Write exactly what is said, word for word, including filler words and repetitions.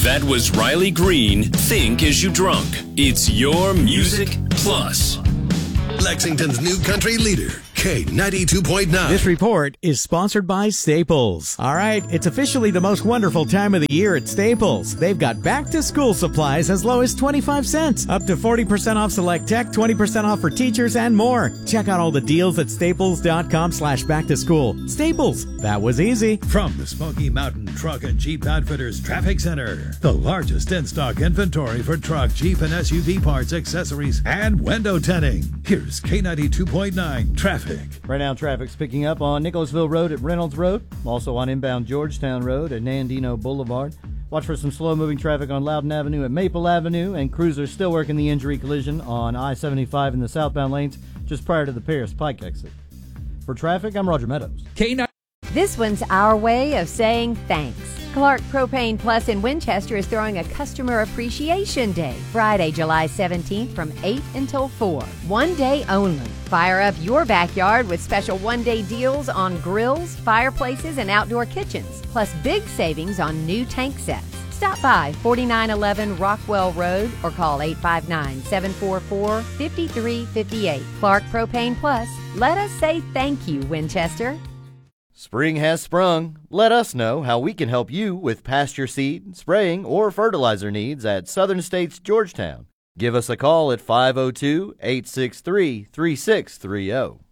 That was Riley Green, Think As You Drunk. It's your Music Plus. Lexington's new country leader, K ninety-two point nine. This report is sponsored by Staples. All right, it's officially the most wonderful time of the year at Staples. They've got back-to-school supplies as low as twenty-five cents, up to forty percent off select tech, twenty percent off for teachers, and more. Check out all the deals at staples.com slash back to school. Staples, that was easy. From the Smoky Mountain Truck and Jeep Outfitters Traffic Center, the largest in-stock inventory for truck, Jeep, and S U V parts, accessories, and window tinting. Here's K ninety-two point nine Traffic. Right now, traffic's picking up on Nicholasville Road at Reynolds Road, also on inbound Georgetown Road at Nandino Boulevard. Watch for some slow-moving traffic on Loudon Avenue at Maple Avenue, and cruisers still working the injury collision on I seventy-five in the southbound lanes just prior to the Paris Pike exit. For traffic, I'm Roger Meadows. K nine. This one's our way of saying thanks. Clark Propane Plus in Winchester is throwing a Customer Appreciation Day, Friday, July seventeenth from eight until four. One day only. Fire up your backyard with special one-day deals on grills, fireplaces, and outdoor kitchens, plus big savings on new tank sets. Stop by forty-nine eleven Rockwell Road or call eight five nine, seven four four, five three five eight. Clark Propane Plus. Let us say thank you, Winchester. Spring has sprung. Let us know how we can help you with pasture seed, spraying, or fertilizer needs at Southern States Georgetown. Give us a call at five oh two, eight six three, three six three oh.